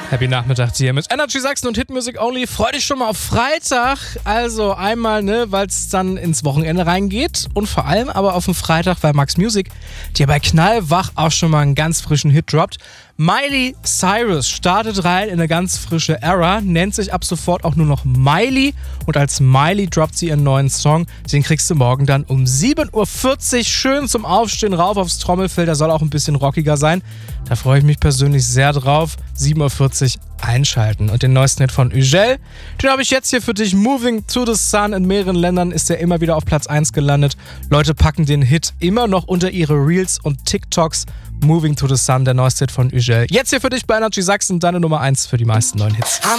Happy Nachmittag hier mit Energy Sachsen und Hit Music Only. Freu dich schon mal auf Freitag. Also einmal, weil es dann ins Wochenende reingeht und vor allem aber auf den Freitag, weil Max Music dir bei Knallwach auch schon mal einen ganz frischen Hit droppt. Miley Cyrus startet rein in eine ganz frische Era, nennt sich ab sofort auch nur noch Miley und als Miley droppt sie ihren neuen Song. Den kriegst du morgen dann um 7.40 Uhr schön zum Aufstehen rauf aufs Trommelfell. Der soll auch ein bisschen rockiger sein. Da freue ich mich persönlich sehr drauf. 7.40 Uhr einschalten. Und den neuesten Hit von Ugel, den habe ich jetzt hier für dich. Moving to the Sun. In mehreren Ländern ist er immer wieder auf Platz 1 gelandet. Leute packen den Hit immer noch unter ihre Reels und TikToks. Moving to the Sun, der neueste Hit von Ugel. Jetzt hier für dich bei Energy Sachsen, deine Nummer 1 für die meisten neuen Hits.